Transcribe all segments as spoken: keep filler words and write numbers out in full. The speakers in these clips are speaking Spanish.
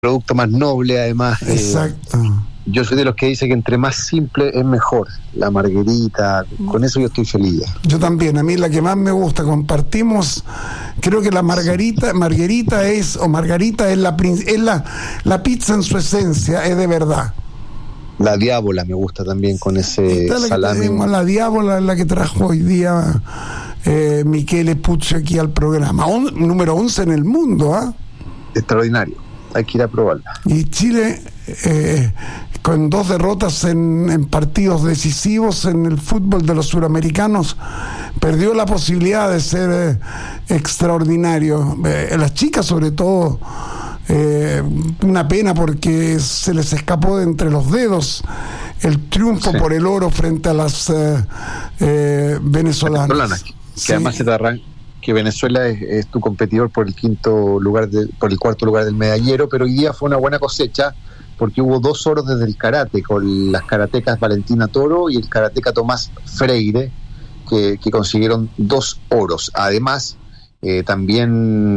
producto más noble, además. Exacto. Eh, yo soy de los que dice que entre más simple es mejor. La margarita, con eso yo estoy feliz. Yo también, a mí la que más me gusta, compartimos, creo que la margarita, margarita es, o margarita es la es la, la pizza en su esencia, es de verdad. La diábola me gusta también con ese Esta es la salami. que tenemos, la diábola es la que trajo hoy día eh, Michele Pucci aquí al programa. On, número once en el mundo, ¿ah? ¿eh? Extraordinario, hay que ir a probarla. Y Chile, eh, con dos derrotas en, en partidos decisivos en el fútbol de los suramericanos, perdió la posibilidad de ser eh, extraordinario. Eh, las chicas, sobre todo, eh, una pena porque se les escapó de entre los dedos el triunfo sí. por el oro frente a las eh, eh, venezolanas. venezolanas que sí. además se te arranca que Venezuela es, es tu competidor por el quinto lugar, de, por el cuarto lugar del medallero, pero hoy día fue una buena cosecha porque hubo dos oros desde el karate, con las karatecas Valentina Toro y el karateca Tomás Freire, que, que consiguieron dos oros. Además, eh, también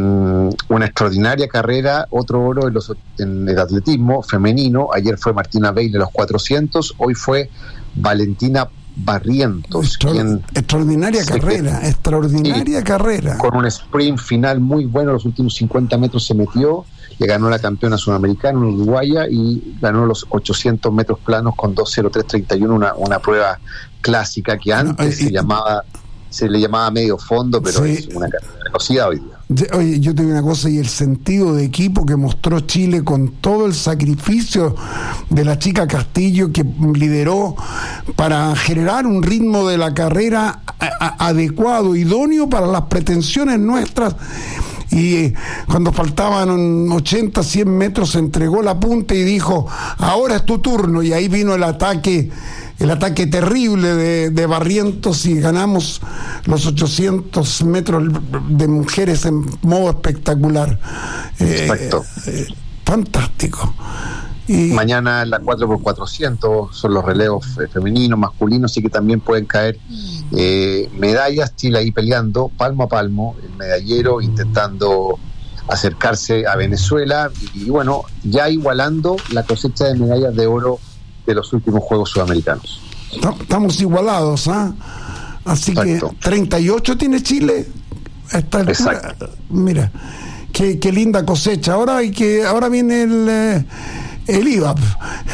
una extraordinaria carrera, otro oro en, los, en el atletismo femenino. Ayer fue Martina Beyle en los cuatrocientos, hoy fue Valentina Barrientos. Extra, quien extraordinaria carrera, que, extraordinaria sí, carrera. Con un sprint final muy bueno, los últimos cincuenta metros se metió, le ganó la campeona sudamericana, una uruguaya, y ganó los ochocientos metros planos con dos cero tres treinta y uno, una, una prueba clásica que antes no, eh, se llamaba se le llamaba medio fondo, pero sí, es una carrera conocida hoy día. Oye, yo te digo una cosa, y el sentido de equipo que mostró Chile con todo el sacrificio de la chica Castillo, que lideró para generar un ritmo de la carrera a, a, adecuado, idóneo para las pretensiones nuestras. Y eh, cuando faltaban ochenta, cien metros se entregó la punta y dijo, ahora es tu turno, y ahí vino el ataque el ataque terrible de, de Barrientos, y ganamos los ochocientos metros de mujeres en modo espectacular. Exacto. Eh, eh, fantástico. Y mañana la cuatro por cuatrocientos son los relevos femeninos, masculinos, así que también pueden caer eh, medallas. Chile ahí peleando palmo a palmo, el medallero intentando acercarse a Venezuela y, y bueno, ya igualando la cosecha de medallas de oro de los últimos Juegos Sudamericanos. Estamos igualados, ¿ah? ¿eh? Así Exacto. que treinta y ocho tiene Chile. Esta Exacto. Mira, qué, qué linda cosecha. Ahora hay que, ahora viene el eh, el I V A P.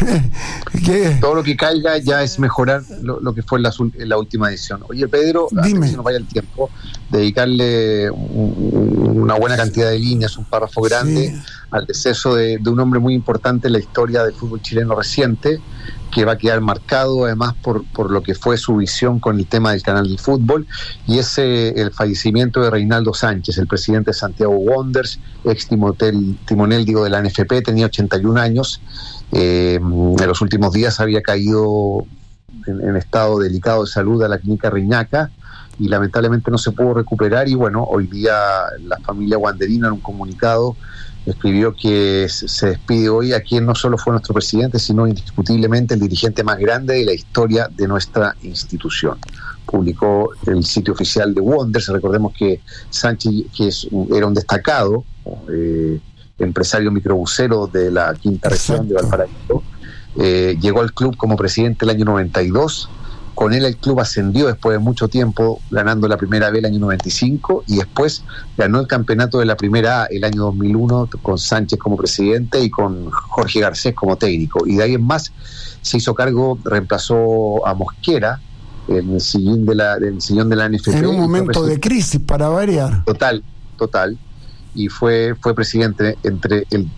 que... Todo lo que caiga ya es mejorar lo, lo que fue en la, en la última edición. Oye, Pedro, antes que se nos vaya el tiempo, dedicarle un, una buena cantidad de líneas, un párrafo grande, sí. al deceso de, de un hombre muy importante en la historia del fútbol chileno reciente, que va a quedar marcado además por, por lo que fue su visión con el tema del canal del fútbol, y es eh, el fallecimiento de Reinaldo Sánchez, el presidente de Santiago Wanderers, ex timonel, timonel digo, de la N F P, tenía ochenta y un años, eh, en los últimos días había caído en, en estado delicado de salud a la clínica Reñaca, y lamentablemente no se pudo recuperar, y bueno, hoy día la familia wanderina en un comunicado escribió que se despide hoy a quien no solo fue nuestro presidente, sino indiscutiblemente el dirigente más grande de la historia de nuestra institución. Publicó el sitio oficial de Wanderers. Recordemos que Sánchez, que es, era un destacado eh, empresario microbusero de la quinta región de Valparaíso, eh, llegó al club como presidente el año noventa y dos. Con él el club ascendió después de mucho tiempo, ganando la primera B el año noventa y cinco, y después ganó el campeonato de la primera A el año dos mil uno con Sánchez como presidente y con Jorge Garcés como técnico, y de ahí en más se hizo cargo, reemplazó a Mosquera en el sillón de la, en el sillón de la N F P. En un momento de crisis, para variar. Total, total. Y fue, fue presidente entre el,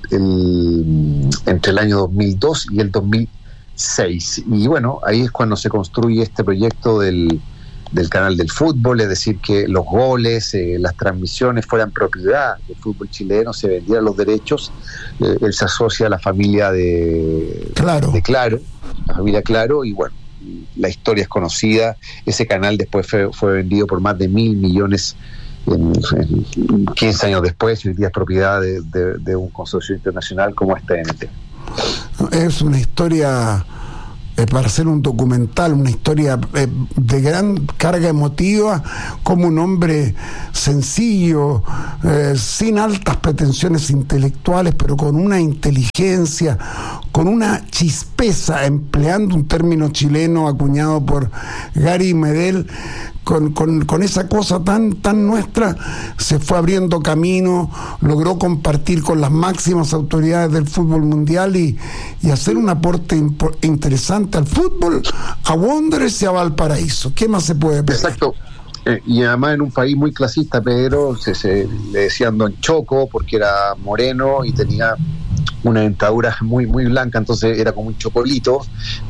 el, entre el año dos mil dos y el dos mil seis, y bueno, ahí es cuando se construye este proyecto del, del canal del fútbol, es decir, que los goles, eh, las transmisiones fueran propiedad del fútbol chileno, se vendieran los derechos. eh, él se asocia a la familia de Claro, de Claro, la familia Claro, y bueno, la historia es conocida. Ese canal después fue, fue vendido por más de mil millones en, en quince años después, y hoy día es propiedad de, de, de un consorcio internacional como es T N T. Es una historia eh, para hacer un documental, una historia eh, de gran carga emotiva, como un hombre sencillo, eh, sin altas pretensiones intelectuales, pero con una inteligencia, con una chispeza, empleando un término chileno acuñado por Gary Medel, Con, con, con esa cosa tan, tan nuestra, se fue abriendo camino, logró compartir con las máximas autoridades del fútbol mundial y, y hacer un aporte impo- interesante al fútbol, a Wanderers y a Valparaíso. ¿Qué más se puede pedir? Exacto. Eh, y además en un país muy clasista, Pedro, se, se le decían Don Choco porque era moreno y tenía una dentadura muy muy blanca, entonces era como un chocolito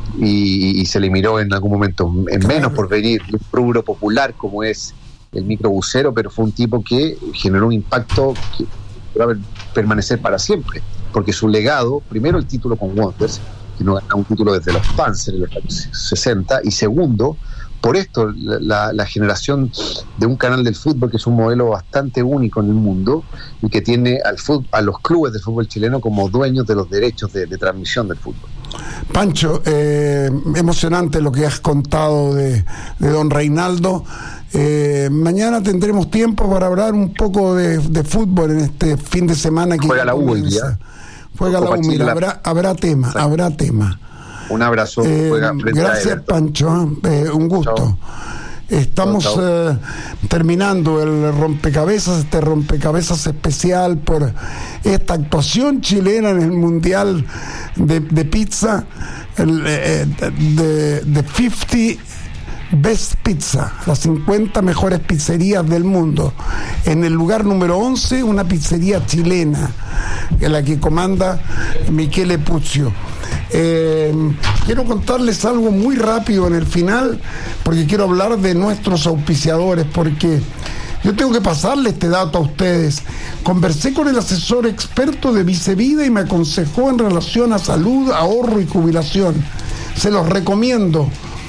y, y se le miró en algún momento en claro. menos por venir de un rubro popular como es el microbusero, pero fue un tipo que generó un impacto que va a permanecer para siempre, porque su legado, primero el título con Wanderers, que no ganaba un título desde los Panzers en los años sesenta, y segundo, por esto, la, la generación de un canal del fútbol que es un modelo bastante único en el mundo y que tiene al fútbol, a los clubes de fútbol chileno como dueños de los derechos de, de transmisión del fútbol. Pancho, eh, emocionante lo que has contado de, de don Reinaldo. Eh, mañana tendremos tiempo para hablar un poco de, de fútbol en este fin de semana que juega la U el día. Juega la U, mira, habrá, habrá tema, Exacto. habrá tema. Un abrazo. Eh, gracias, Pancho. Eh, un gusto. Chao. Estamos chao, chao. Eh, terminando el rompecabezas, este rompecabezas especial por esta actuación chilena en el Mundial de, de Pizza, el, eh, de, de cincuenta Best Pizza, las cincuenta mejores pizzerías del mundo. En el lugar número once, una pizzería chilena, la que comanda Michele Puccio. Eh, quiero contarles algo muy rápido en el final, porque quiero hablar de nuestros auspiciadores, porque yo tengo que pasarle este dato a ustedes. Conversé con el asesor experto de Vicevida y me aconsejó en relación a salud, ahorro y jubilación. Se los recomiendo.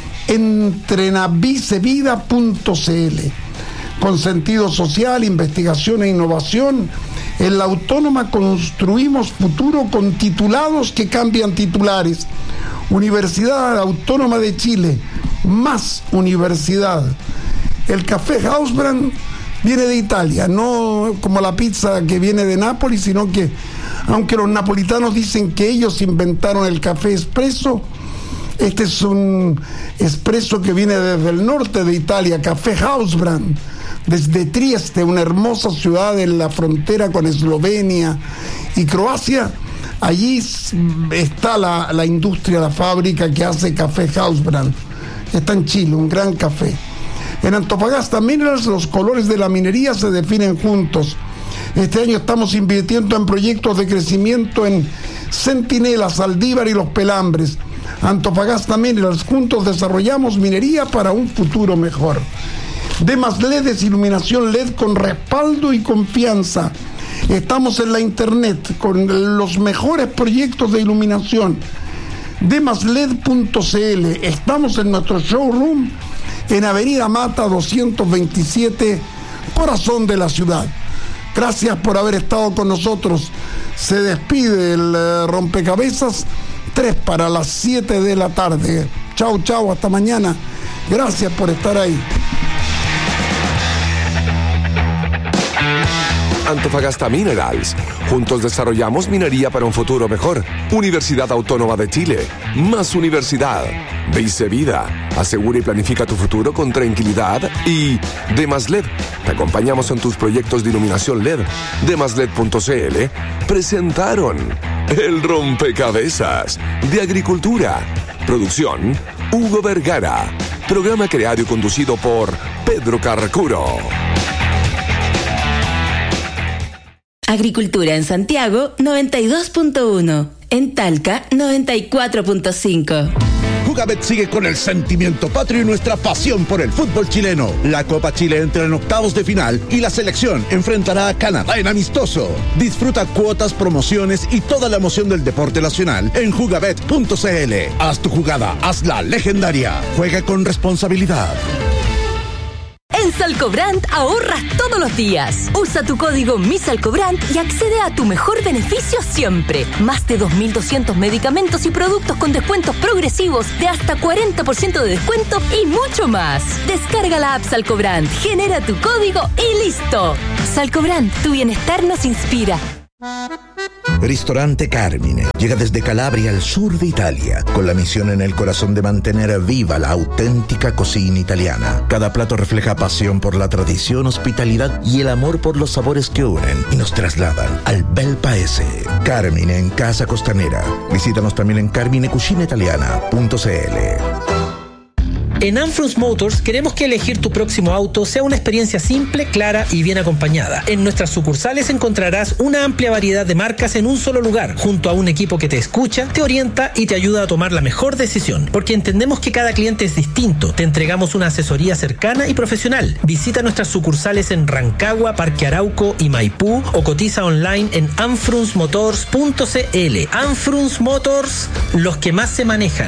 Entren a vicevida punto c l. Con sentido social, investigación e innovación, en la Autónoma construimos futuro con titulados que cambian titulares. Universidad Autónoma de Chile, más universidad. El café Hausbrand viene de Italia, no como la pizza que viene de Nápoles, sino que, aunque los napolitanos dicen que ellos inventaron el café espresso, este es un espresso que viene desde el norte de Italia, Café Hausbrand, desde Trieste, una hermosa ciudad en la frontera con Eslovenia y Croacia. Allí está la, la industria, la fábrica que hace Café Hausbrand. Está en Chile, un gran café. En Antofagasta Minerals, los colores de la minería se definen juntos. Este año estamos invirtiendo en proyectos de crecimiento en Centinela, Saldívar y Los Pelambres. Antofagasta Minerals, juntos desarrollamos minería para un futuro mejor. Demas L E D es iluminación L E D con respaldo y confianza. Estamos en la internet con los mejores proyectos de iluminación. demas L E D punto c l. Estamos en nuestro showroom en Avenida Mata doscientos veintisiete, corazón de la ciudad. Gracias por haber estado con nosotros. Se despide el uh, rompecabezas, tres para las siete de la tarde. Chau, chau, hasta mañana. Gracias por estar ahí. Antofagasta Minerals. Juntos desarrollamos minería para un futuro mejor. Universidad Autónoma de Chile. Más universidad. Vicevida. Asegura y planifica tu futuro con tranquilidad. Y Demas L E D. Te acompañamos en tus proyectos de iluminación L E D. demas L E D punto c l presentaron El Rompecabezas de Agricultura. Producción Hugo Vergara. Programa creado y conducido por Pedro Carcuro. Agricultura en Santiago noventa y dos punto uno, en Talca noventa y cuatro punto cinco. Jugabet sigue con el sentimiento patrio y nuestra pasión por el fútbol chileno. La Copa Chile entra en octavos de final y la selección enfrentará a Canadá en amistoso. Disfruta cuotas, promociones y toda la emoción del deporte nacional en jugabet punto c l. Haz tu jugada, hazla legendaria. Juega con responsabilidad. En Salcobrand ahorras todos los días. Usa tu código MISALCOBRAND y accede a tu mejor beneficio siempre. Más de dos mil doscientos medicamentos y productos con descuentos progresivos de hasta cuarenta por ciento de descuento y mucho más. Descarga la app Salcobrand, genera tu código y listo. Salcobrand, tu bienestar nos inspira. Ristorante Carmine llega desde Calabria al sur de Italia con la misión en el corazón de mantener viva la auténtica cocina italiana. Cada plato refleja pasión por la tradición, hospitalidad y el amor por los sabores que unen y nos trasladan al bel paese. Carmine en Casa Costanera. Visítanos también en carmine cucina italiana punto c l. En Anfrus Motors queremos que elegir tu próximo auto sea una experiencia simple, clara y bien acompañada. En nuestras sucursales encontrarás una amplia variedad de marcas en un solo lugar, junto a un equipo que te escucha, te orienta y te ayuda a tomar la mejor decisión. Porque entendemos que cada cliente es distinto, te entregamos una asesoría cercana y profesional. Visita nuestras sucursales en Rancagua, Parque Arauco y Maipú o cotiza online en anfrus motors punto c l. Anfrus Motors, los que más se manejan.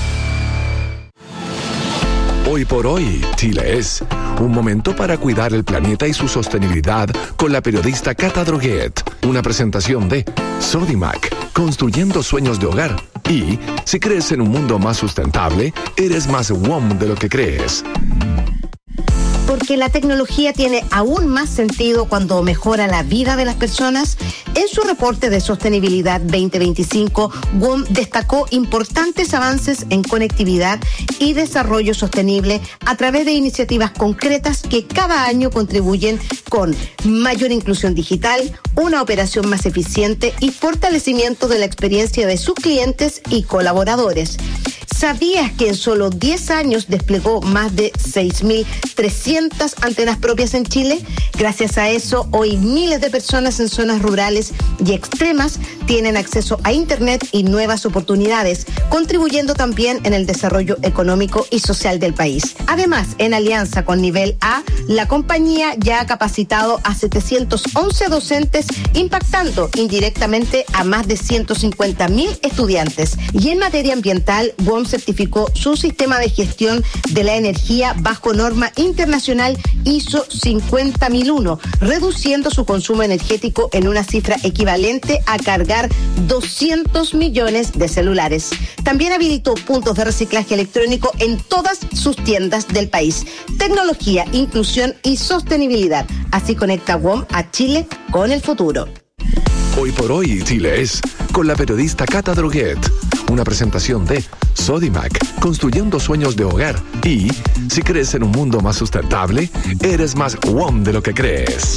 Hoy por hoy, Chile es un momento para cuidar el planeta y su sostenibilidad con la periodista Cata Droguet. Una presentación de Sodimac, construyendo sueños de hogar. Y, si crees en un mundo más sustentable, eres más W O M de lo que crees. Porque la tecnología tiene aún más sentido cuando mejora la vida de las personas. En su reporte de sostenibilidad veinte veinticinco, W O M destacó importantes avances en conectividad y desarrollo sostenible a través de iniciativas concretas que cada año contribuyen con mayor inclusión digital, una operación más eficiente y fortalecimiento de la experiencia de sus clientes y colaboradores. ¿Sabías que en solo diez años desplegó más de seis mil trescientas antenas propias en Chile? Gracias a eso, hoy miles de personas en zonas rurales y extremas tienen acceso a Internet y nuevas oportunidades, contribuyendo también en el desarrollo económico y social del país. Además, en alianza con Nivel A, la compañía ya ha capacitado a setecientos once docentes, impactando indirectamente a más de ciento cincuenta mil estudiantes. Y en materia ambiental, W O M certificó su sistema de gestión de la energía bajo norma internacional I S O cincuenta mil uno, reduciendo su consumo energético en una cifra equivalente a cargar doscientos millones de celulares. También habilitó puntos de reciclaje electrónico en todas sus tiendas del país. Tecnología, inclusión y sostenibilidad. Así conecta W O M a Chile con el futuro. Hoy por hoy, Chile es con la periodista Cata Droguet. Una presentación de Sodimac, construyendo sueños de hogar. Y, si crees en un mundo más sustentable, eres más W O M de lo que crees.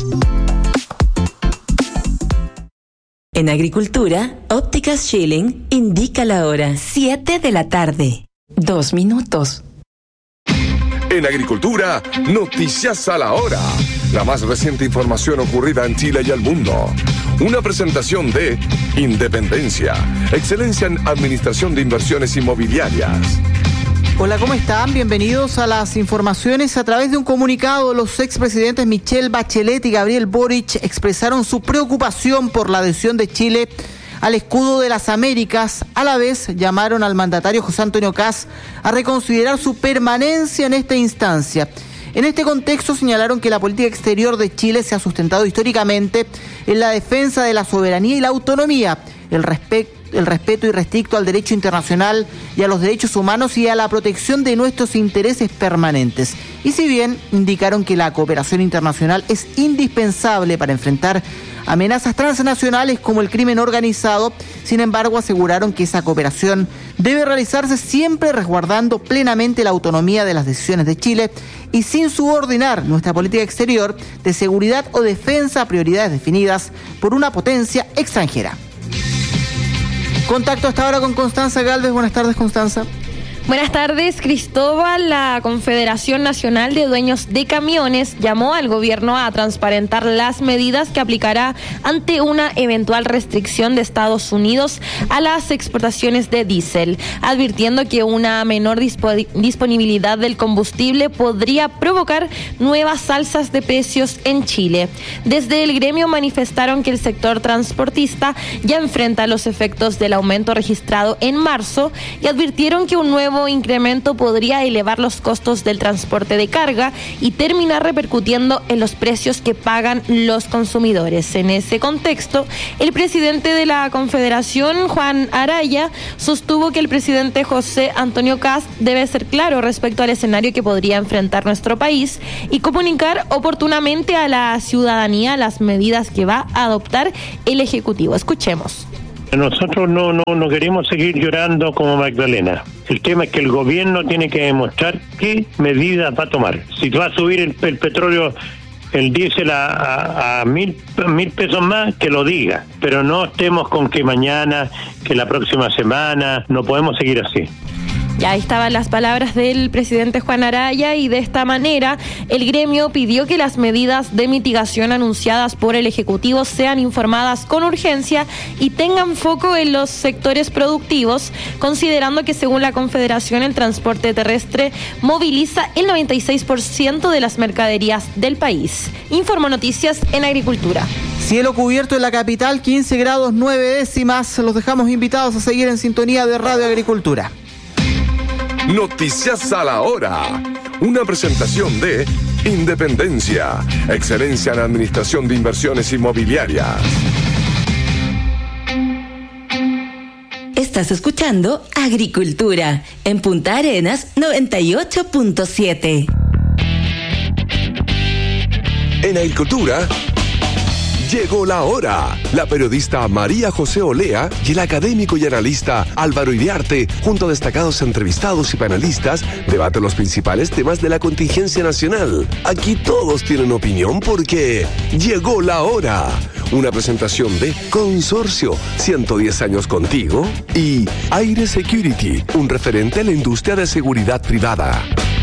En agricultura, Ópticas Schilling indica la hora. siete de la tarde. Dos minutos. En agricultura, noticias a la hora. La más reciente información ocurrida en Chile y el mundo. Una presentación de Independencia, excelencia en administración de inversiones inmobiliarias. Hola, ¿cómo están? Bienvenidos a las informaciones. A través de un comunicado, los expresidentes Michelle Bachelet y Gabriel Boric expresaron su preocupación por la adhesión de Chile al escudo de las Américas. A la vez, llamaron al mandatario José Antonio Kast a reconsiderar su permanencia en esta instancia. En este contexto señalaron que la política exterior de Chile se ha sustentado históricamente en la defensa de la soberanía y la autonomía, el respeto el respeto irrestricto al derecho internacional y a los derechos humanos y a la protección de nuestros intereses permanentes. Y si bien indicaron que la cooperación internacional es indispensable para enfrentar amenazas transnacionales como el crimen organizado, sin embargo aseguraron que esa cooperación debe realizarse siempre resguardando plenamente la autonomía de las decisiones de Chile y sin subordinar nuestra política exterior de seguridad o defensa a prioridades definidas por una potencia extranjera. Contacto hasta ahora con Constanza Galvez. Buenas tardes, Constanza. Buenas tardes, Cristóbal. La Confederación Nacional de Dueños de Camiones llamó al gobierno a transparentar las medidas que aplicará ante una eventual restricción de Estados Unidos a las exportaciones de diésel, advirtiendo que una menor dispo- disponibilidad del combustible podría provocar nuevas alzas de precios en Chile. Desde el gremio manifestaron que el sector transportista ya enfrenta los efectos del aumento registrado en marzo y advirtieron que un nuevo nuevo incremento podría elevar los costos del transporte de carga y terminar repercutiendo en los precios que pagan los consumidores. En ese contexto, el presidente de la Confederación, Juan Araya, sostuvo que el presidente José Antonio Kast debe ser claro respecto al escenario que podría enfrentar nuestro país y comunicar oportunamente a la ciudadanía las medidas que va a adoptar el Ejecutivo. Escuchemos. Nosotros no, no, no queremos seguir llorando como Magdalena. El tema es que el gobierno tiene que demostrar qué medidas va a tomar. Si va a subir el, el petróleo, el diésel a, a, a mil, mil pesos más, que lo diga. Pero no estemos con que mañana, que la próxima semana, no podemos seguir así. Ya ahí estaban las palabras del presidente Juan Araya y de esta manera el gremio pidió que las medidas de mitigación anunciadas por el Ejecutivo sean informadas con urgencia y tengan foco en los sectores productivos, considerando que según la Confederación el transporte terrestre moviliza el noventa y seis por ciento de las mercaderías del país. Informó Noticias en Agricultura. Cielo cubierto en la capital, quince grados nueve décimas. Los dejamos invitados a seguir en sintonía de Radio Agricultura. Noticias a la hora. Una presentación de Independencia, excelencia en administración de inversiones inmobiliarias. Estás escuchando Agricultura en Punta Arenas noventa y ocho punto siete. En Agricultura llegó la hora. La periodista María José Olea y el académico y analista Álvaro Iriarte, junto a destacados entrevistados y panelistas, debaten los principales temas de la contingencia nacional. Aquí todos tienen opinión porque llegó la hora. Una presentación de Consorcio, ciento diez años contigo, y Aire Security, un referente en la industria de seguridad privada.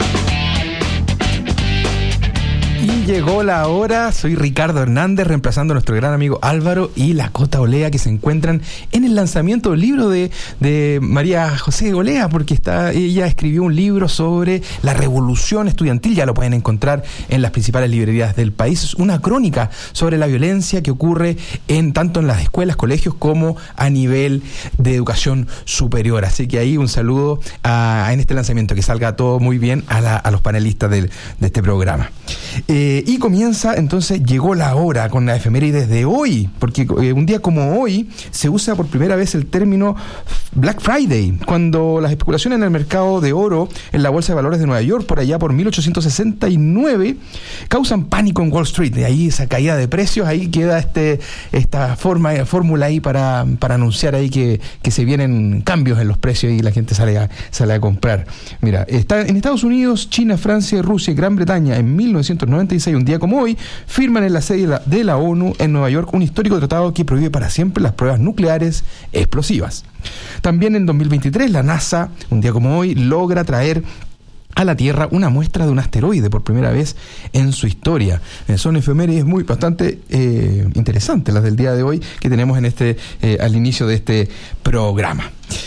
Y llegó la hora, soy Ricardo Hernández, reemplazando a nuestro gran amigo Álvaro y la Cota Olea, que se encuentran en el lanzamiento del libro de, de María José Olea, porque está, ella escribió un libro sobre la revolución estudiantil, ya lo pueden encontrar en las principales librerías del país. Es una crónica sobre la violencia que ocurre en tanto en las escuelas, colegios, como a nivel de educación superior. Así que ahí un saludo a, en este lanzamiento, que salga todo muy bien a, la, a los panelistas del, de este programa. Eh, y comienza, entonces, llegó la hora con la efemérides de hoy, porque eh, un día como hoy se usa por primera vez el término Black Friday, cuando las especulaciones en el mercado de oro en la Bolsa de Valores de Nueva York, por allá por mil ochocientos sesenta y nueve, causan pánico en Wall Street. De ahí esa caída de precios, ahí queda este esta forma fórmula ahí para, para anunciar ahí que, que se vienen cambios en los precios y la gente sale a, sale a comprar. Mira, está en Estados Unidos, China, Francia, Rusia y Gran Bretaña en mil novecientos noventa y seis, un día como hoy, firman en la sede de la, de la ONU en Nueva York un histórico tratado que prohíbe para siempre las pruebas nucleares explosivas. También en dos mil veintitrés, la NASA, un día como hoy, logra traer a la Tierra una muestra de un asteroide por primera vez en su historia. Eh, son efemérides muy bastante eh, interesantes las del día de hoy que tenemos en este eh, al inicio de este programa.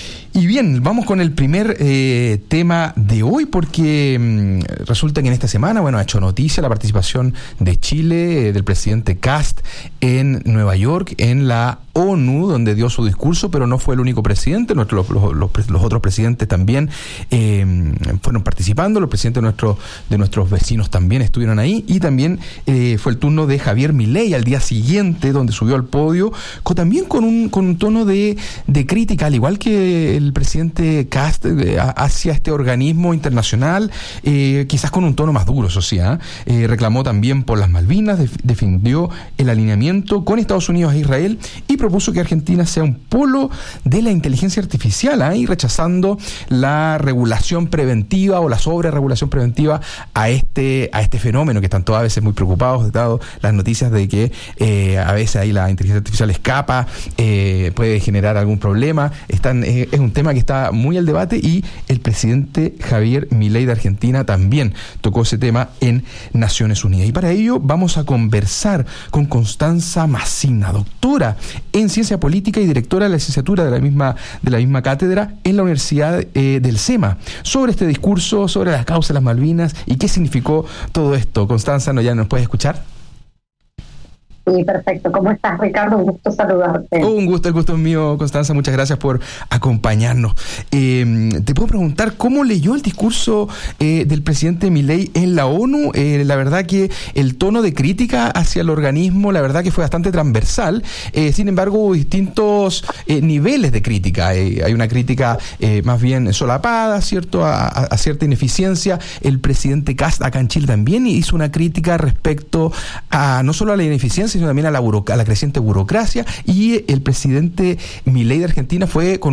Y bien, vamos con el primer eh, tema de hoy, porque mmm, resulta que en esta semana, bueno, ha hecho noticia la participación de Chile, eh, del presidente Kast en Nueva York, en la ONU, donde dio su discurso, pero no fue el único presidente. Nuestro, los, los, los otros presidentes también eh, fueron participando, los presidentes de, nuestro, de nuestros vecinos también estuvieron ahí, y también eh, fue el turno de Javier Milei al día siguiente, donde subió al podio, con, también con un, con un tono de, de crítica, al igual que el presidente Kast, eh, hacia este organismo internacional, eh, quizás con un tono más duro, eso sí, ¿eh? Eh, reclamó también por las Malvinas, def, defendió el alineamiento con Estados Unidos e Israel, y propuso que Argentina sea un polo de la inteligencia artificial, ¿eh? y rechazando la regulación preventiva o la sobreregulación preventiva a este a este fenómeno, que están todos a veces muy preocupados, dado las noticias de que eh, a veces ahí la inteligencia artificial escapa, eh, puede generar algún problema. Están, eh, es un tema que está muy al debate, y el presidente Javier Milei de Argentina también tocó ese tema en Naciones Unidas. Y para ello vamos a conversar con Constanza Massina, doctora en Ciencia Política y directora de la licenciatura de la misma, de la misma cátedra en la Universidad eh, del SEMA, sobre este discurso, sobre las causas de las Malvinas y qué significó todo esto. Constanza, ¿no, ya nos puedes escuchar? Sí, perfecto. ¿Cómo estás, Ricardo? Un gusto saludarte. Oh, un gusto, el gusto es mío, Constanza. Muchas gracias por acompañarnos. Eh, te puedo preguntar, ¿cómo leyó el discurso eh, del presidente Milei en la ONU? Eh, la verdad que el tono de crítica hacia el organismo, la verdad que fue bastante transversal. Eh, sin embargo, hubo distintos eh, niveles de crítica. Eh, hay una crítica eh, más bien solapada, ¿cierto?, a, a, a cierta ineficiencia. El presidente Kast acá en Chile también hizo una crítica respecto a no solo a la ineficiencia, sino también a la, buroc- a la creciente burocracia, y el presidente Milei de Argentina fue con